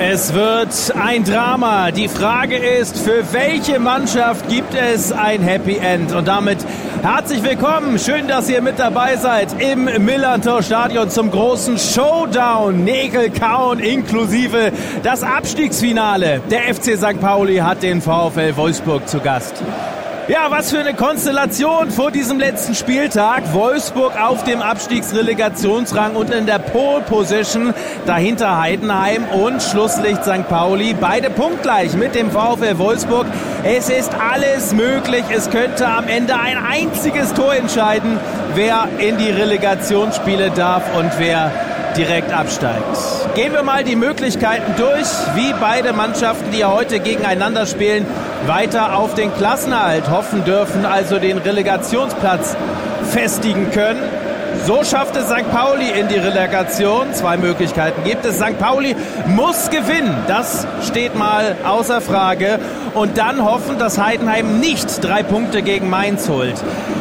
Es wird ein Drama. Die Frage ist, für welche Mannschaft gibt es ein Happy End? Und damit herzlich willkommen. Schön, dass ihr mit dabei seid im Millerntor-Stadion zum großen Showdown. Nägel kauen inklusive das Abstiegsfinale. Der FC St. Pauli hat den VfL Wolfsburg zu Gast. Ja, was für eine Konstellation vor diesem letzten Spieltag. Wolfsburg auf dem Abstiegsrelegationsrang und in der Pole Position. Dahinter Heidenheim und Schlusslicht St. Pauli. Beide punktgleich mit dem VfL Wolfsburg. Es ist alles möglich. Es könnte am Ende ein einziges Tor entscheiden, wer in die Relegationsspiele darf und wer direkt absteigt. Gehen wir mal die Möglichkeiten durch, wie beide Mannschaften, die ja heute gegeneinander spielen, weiter auf den Klassenerhalt hoffen dürfen, also den Relegationsplatz festigen können. So schafft es St. Pauli in die Relegation. 2 Möglichkeiten gibt es. St. Pauli muss gewinnen. Das steht mal außer Frage. Und dann hoffen, dass Heidenheim nicht 3 Punkte gegen Mainz holt.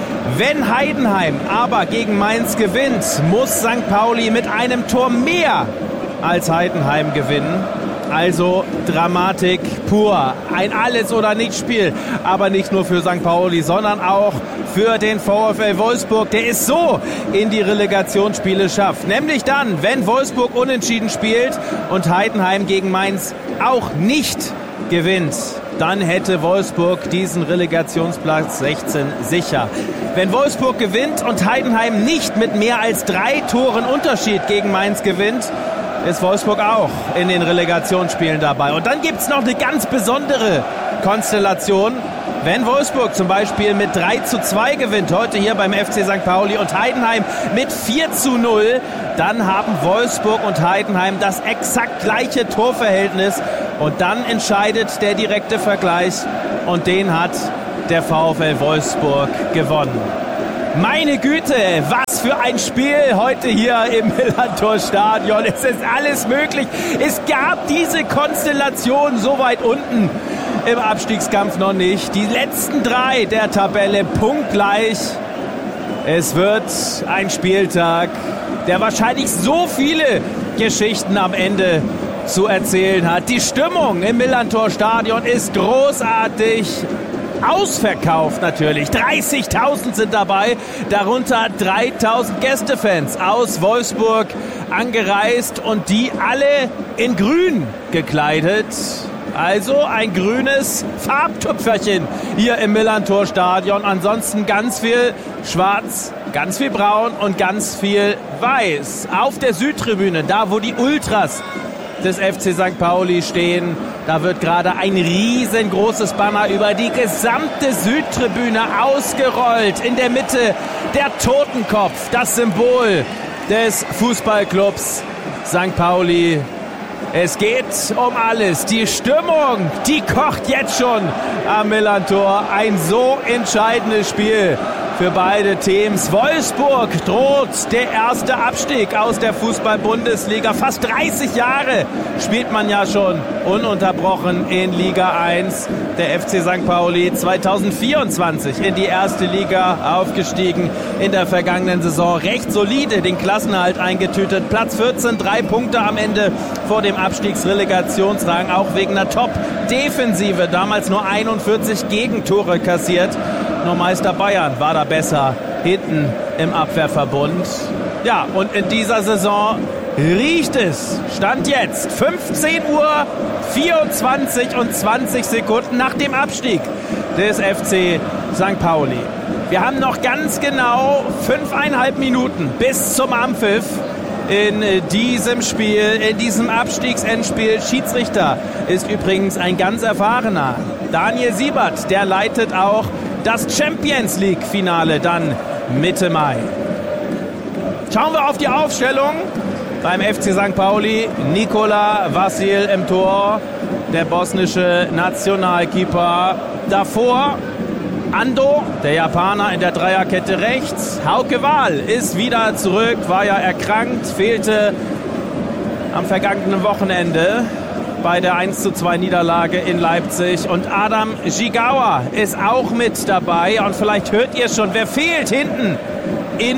Wenn Heidenheim aber gegen Mainz gewinnt, muss St. Pauli mit einem Tor mehr als Heidenheim gewinnen. Also Dramatik pur. Ein Alles-oder-Nichts-Spiel. Aber nicht nur für St. Pauli, sondern auch für den VfL Wolfsburg, der es so in die Relegationsspiele schafft. Nämlich dann, wenn Wolfsburg unentschieden spielt und Heidenheim gegen Mainz auch nicht gewinnt. Dann hätte Wolfsburg diesen Relegationsplatz 16 sicher. Wenn Wolfsburg gewinnt und Heidenheim nicht mit mehr als 3 Toren Unterschied gegen Mainz gewinnt, ist Wolfsburg auch in den Relegationsspielen dabei. Und dann gibt es noch eine ganz besondere Konstellation. Wenn Wolfsburg zum Beispiel mit 3:2 gewinnt, heute hier beim FC St. Pauli, und Heidenheim mit 4:0, dann haben Wolfsburg und Heidenheim das exakt gleiche Torverhältnis. Und dann entscheidet der direkte Vergleich und den hat der VfL Wolfsburg gewonnen. Meine Güte, was für ein Spiel heute hier im Millerntor-Stadion. Es ist alles möglich. Es gab diese Konstellation so weit unten im Abstiegskampf noch nicht. Die letzten 3 der Tabelle punktgleich. Es wird ein Spieltag, der wahrscheinlich so viele Geschichten am Ende zu erzählen hat. Die Stimmung im Millerntor-Stadion ist großartig. Ausverkauft natürlich. 30.000 sind dabei, darunter 3.000 Gästefans aus Wolfsburg angereist und die alle in grün gekleidet. Also ein grünes Farbtupferchen hier im Millerntor-Stadion. Ansonsten ganz viel schwarz, ganz viel braun und ganz viel weiß. Auf der Südtribüne, da wo die Ultras des FC St. Pauli stehen, da wird gerade ein riesengroßes Banner über die gesamte Südtribüne ausgerollt. In der Mitte der Totenkopf, das Symbol des Fußballclubs St. Pauli. Es geht um alles. Die Stimmung, die kocht jetzt schon am Millerntor. Ein so entscheidendes Spiel für beide Teams. Wolfsburg droht der erste Abstieg aus der Fußball-Bundesliga. Fast 30 Jahre spielt man ja schon ununterbrochen in Liga 1. Der FC St. Pauli 2024 in die erste Liga aufgestiegen. In der vergangenen Saison recht solide den Klassenerhalt eingetütet. Platz 14, 3 Punkte am Ende vor dem Abstiegsrelegationsrang. Auch wegen einer Top-Defensive. Damals nur 41 Gegentore kassiert. Nur Meister Bayern war da besser hinten im Abwehrverbund. Ja, und in dieser Saison riecht es, Stand jetzt, 15:24 und 20 Sekunden nach dem Abstieg des FC St. Pauli. Wir haben noch ganz genau 5,5 Minuten bis zum Anpfiff in diesem Spiel, in diesem Abstiegsendspiel. Schiedsrichter ist übrigens ein ganz erfahrener. Daniel Siebert, der leitet auch das Champions-League-Finale dann Mitte Mai. Schauen wir auf die Aufstellung beim FC St. Pauli. Nikola Vasil im Tor, der bosnische Nationalkeeper. Davor Ando, der Japaner in der Dreierkette rechts. Hauke Wahl ist wieder zurück, war ja erkrankt, fehlte am vergangenen Wochenende bei der 1:2 Niederlage in Leipzig. Und Adam Jigawa ist auch mit dabei. Und vielleicht hört ihr schon, wer fehlt hinten in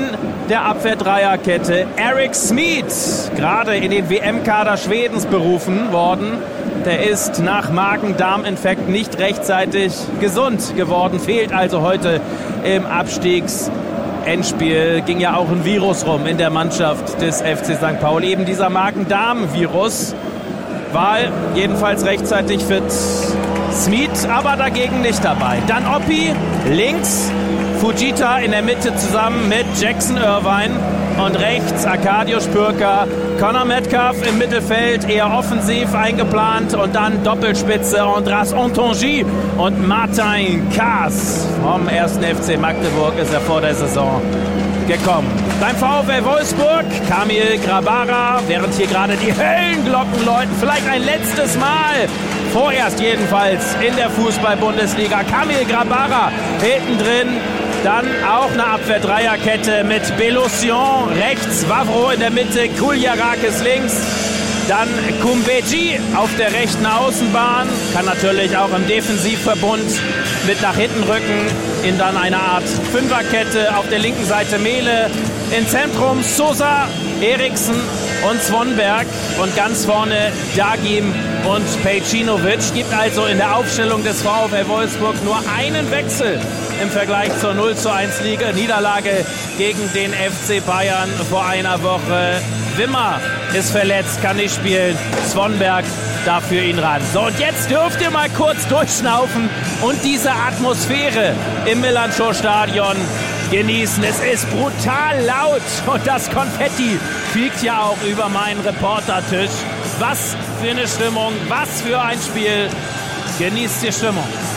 der Abwehrdreierkette Eric Smith, gerade in den WM-Kader Schwedens berufen worden. Der ist nach Magen-Darm-Infekt nicht rechtzeitig gesund geworden, fehlt also heute im Abstiegsendspiel. Ging ja auch ein Virus rum in der Mannschaft des FC St. Pauli, eben dieser Magen-Darm-Virus. War jedenfalls rechtzeitig fit Smith, aber dagegen nicht dabei. Dann Oppi links, Fujita in der Mitte zusammen mit Jackson Irvine und rechts Arkadiusz Pürka, Conor Metcalf im Mittelfeld, eher offensiv eingeplant und dann Doppelspitze Andras Ontonji und Martin Kaas vom 1. FC Magdeburg ist er vor der Saison gekommen. Beim VfL Wolfsburg Kamil Grabara, während hier gerade die Höllenglocken läuten, vielleicht ein letztes Mal, vorerst jedenfalls in der Fußball-Bundesliga. Kamil Grabara hinten drin, dann auch eine Abwehr-Dreierkette mit Belocion rechts, Wavro in der Mitte, Kuljarakis links, dann Kumbeji auf der rechten Außenbahn, kann natürlich auch im Defensivverbund mit nach hinten rücken in dann eine Art Fünferkette. Auf der linken Seite Mehle, im Zentrum Sosa, Eriksen und Swanberg und ganz vorne Dagim und Pejcinovic. Gibt also in der Aufstellung des VfL Wolfsburg nur einen Wechsel im Vergleich zur 0:1 Niederlage gegen den FC Bayern vor einer Woche. Wimmer ist verletzt, kann nicht spielen. Swanberg darf für ihn ran. So, und jetzt dürft ihr mal kurz durchschnaufen und diese Atmosphäre im Millern-Stadion genießen. Es ist brutal laut und das Konfetti fliegt ja auch über meinen Reportertisch. Was für eine Stimmung, was für ein Spiel. Genießt die Stimmung.